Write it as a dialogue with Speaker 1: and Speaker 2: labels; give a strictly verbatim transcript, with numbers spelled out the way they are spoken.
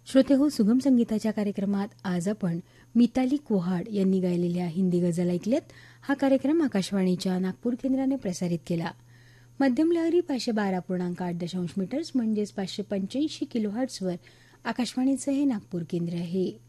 Speaker 1: श्रोतेहो, सुगम संगीताच्या कार्यक्रमात आज आपण मिताली कुहाड यांनी गायलेल्या हिंदी गझल ऐकल्यात. हा कार्यक्रम आकाशवाणीच्या नागपूर केंद्राने प्रसारित केला. मध्यम लहरी पाचशे बारा पूर्णांक आठ दशांश मीटर्स म्हणजेच पाचशे पंच्याऐंशी किलो हर्ट्सवर आकाशवाणीचं हे नागपूर केंद्र आहे.